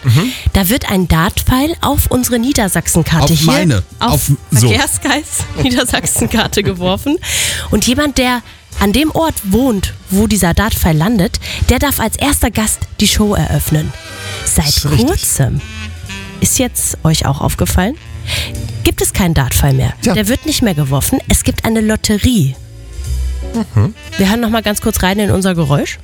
Da wird ein Dartpfeil auf unsere Niedersachsenkarte auf Verkehrskreis Niedersachsenkarte geworfen. Und jemand, der an dem Ort wohnt, wo dieser Dartpfeil landet, der darf als erster Gast die Show eröffnen. Seit kurzem, ist jetzt euch auch aufgefallen, gibt es keinen Dartpfeil mehr. Ja. Der wird nicht mehr geworfen. Es gibt eine Lotterie. Wir hören noch mal ganz kurz rein in unser Geräusch.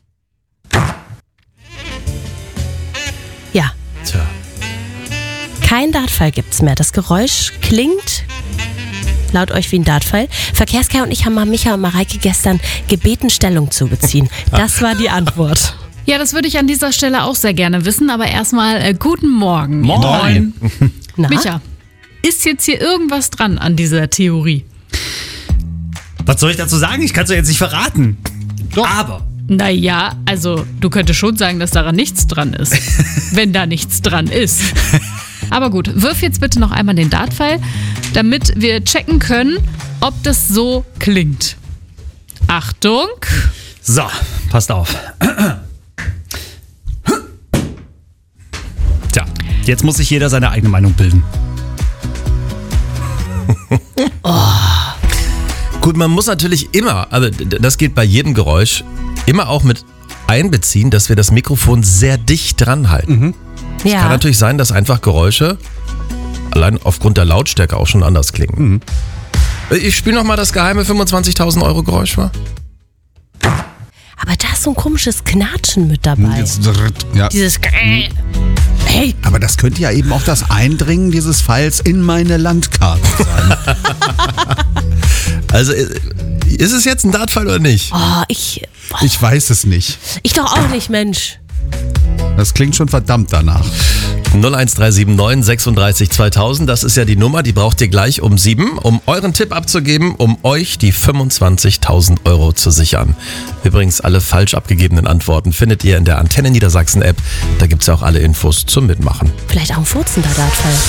Ja. Tja. Kein Dartpfeil gibt's mehr. Das Geräusch klingt laut euch wie ein Dartpfeil. Verkehrskei und ich haben mal Micha und Mareike gestern gebeten, Stellung zu beziehen. Das war die Antwort. Ja, das würde ich an dieser Stelle auch sehr gerne wissen, aber erstmal guten Morgen. Moin. Micha, ist jetzt hier irgendwas dran an dieser Theorie? Was soll ich dazu sagen? Ich kann es doch jetzt nicht verraten. Doch. Aber. Naja, also du könntest schon sagen, dass daran nichts dran ist. Wenn da nichts dran ist. Aber gut, wirf jetzt bitte noch einmal den Dartpfeil, damit wir checken können, ob das so klingt. Achtung. So, passt auf. Tja, jetzt muss sich jeder seine eigene Meinung bilden. Gut, man muss natürlich immer, also das geht bei jedem Geräusch, immer auch mit einbeziehen, dass wir das Mikrofon sehr dicht dran halten. Es kann natürlich sein, dass einfach Geräusche allein aufgrund der Lautstärke auch schon anders klingen. Ich spiele nochmal das geheime 25.000 Euro Geräusch vor. Aber da ist so ein komisches Knatschen mit dabei. Ja. Dieses Hey. Aber das könnte ja eben auch das Eindringen dieses Pfeils in meine Landkarte sein. Also, ist es jetzt ein Dartpfeil oder nicht? Ich weiß es nicht. Ich doch auch nicht, Mensch. Das klingt schon verdammt danach. 01379 36 2000, das ist ja die Nummer, die braucht ihr gleich um 7, um euren Tipp abzugeben, um euch die 25.000 Euro zu sichern. Übrigens, alle falsch abgegebenen Antworten findet ihr in der Antenne Niedersachsen App. Da gibt es ja auch alle Infos zum Mitmachen. Vielleicht auch ein furzender Dartpfeil.